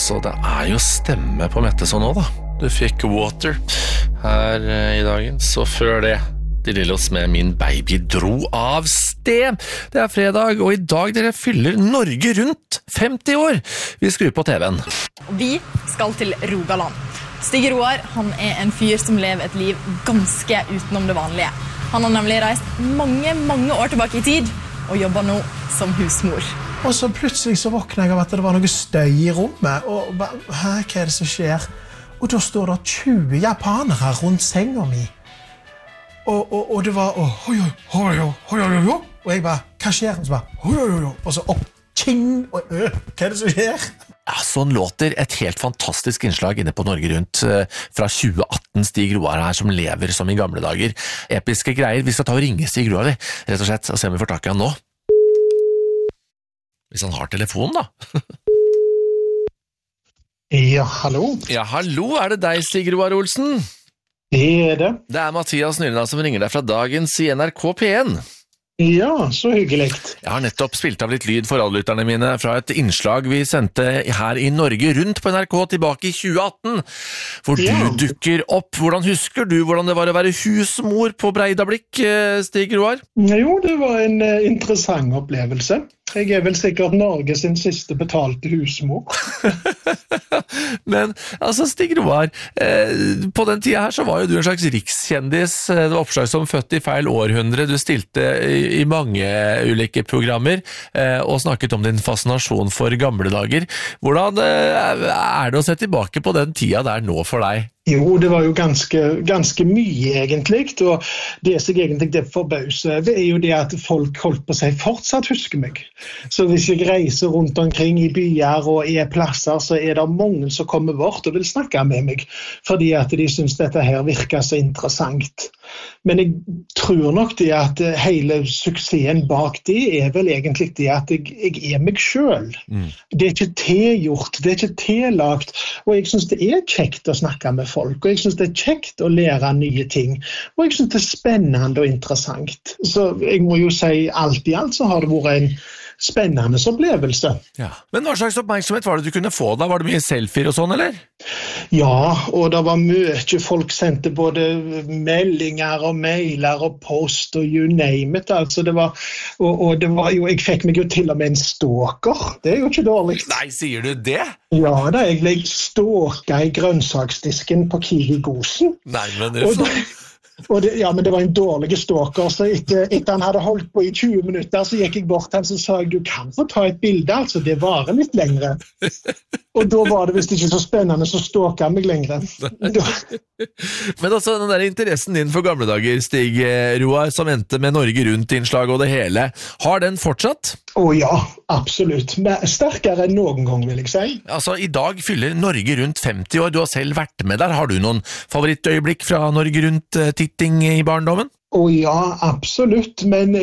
Altså, det jo stemme på Mette nå da. Du fikk Water her I dagen, så før det De Lillos med Min baby dro av sted. Det fredag, og I dag dere fyller Norge rundt 50 år. Vi skrur på TV-en. Vi skal til Rogaland. Stig Roar, han en fyr som lever et liv ganske utenom det vanlige. Han har nemlig reist mange år tilbake I tid, og jobber nå som husmor. Og så plutselig så våkner jeg av at det var noe støy I rommet, og hva det som skjer? Og da står det 20 japanere rundt senga mi. Og det var, og jeg bare, hva skjer? Og så bare, og så opp, ting, og hva det som skjer? Ja, sånn låter et helt fantastisk innslag inne på Norge Rundt fra 2018. Stig Roar her som lever som I gamle dager. Episke greier. Vi skal ta og ringe Stig Roar, rett og slett, og se om vi får tak I han nå. Hvis han har telefon da. Ja, hallo. Ja, hallo, det deg, Stig Roar Olsen? Det det. Det Mathias Nyrna som ringer deg fra dagens I NRK P1. Ja, så hyggelig. Jeg har nettopp spilt av litt lyd for alle lytterne mine fra et innslag vi sendte her I Norge Rundt på NRK tilbake I 2018, hvor du dukker opp. Hvordan husker du hvordan det var å være husmor på Breidablikk, Stig Roar? Jo, det var en interessant opplevelse. Jeg vel sikkert Norges siste betalte husmor. Men, altså Stig Roar, på den tiden her så var jo du en slags rikskjendis. Det var oppslag som født I feil århundre. Du stilte I mange ulike programmer og snakket om din fascinasjon for gamle dager. Hvordan det å se tilbake på den tida der nå for deg? Jo, det var jo ganske mye egentlig, og det som egentlig det forbauser jo det at folk holdt på seg fortsatt husker meg. Så hvis jeg reiser rundt omkring I byer og plasser, så det mange som kommer bort og vil snakke med meg, fordi at de synes dette her virker så interessant. Men jeg tror nok det at hele suksessen bak det vel egentlig det at jeg meg selv. Det ikke tilgjort, det ikke tillagt, og jeg synes det kjekt å snakke med folk, og jeg synes det kjekt å lære nye ting, og jeg synes det spennende og interessant. Så jeg må jo si alt I alt så har det vært en spennende opplevelse. Ja. Men hva slags oppmerksomhet var det du kunne få da? Var det mye selfier og sånn, eller? Ja, og det var mye. Folk sendte både meldinger og mailer og post og you name it. Altså det var, og det var jo, jeg fikk meg jo til og med en stalker. Det jo ikke dårlig. Nei, sier du det? Ja, da jeg stalket I grønnsaksdisken på Kiwi Gosen. Nei, men det ja, men det var en dårlig stalker, så etter han hadde holdt på I 20 minutter, så gikk jeg bort til han, så sa jeg, du kan få ta et bilde, altså, det varer litt lengre. Og da var det visst ikke så spennende, så stalket han meg lengre. Men altså, den der interessen din for gamle dager, Stig Roar, som endte med Norge Rundt-innslag og det hele, har den fortsatt? Ja, absolutt. Men sterkere enn noen gang, vil jeg si. Altså, I dag fyller Norge Rundt 50 år. Du har selv vært med der. Har du noen favorittøyeblikk fra Norge Rundt-titting I barndommen? Ja, absolutt. Men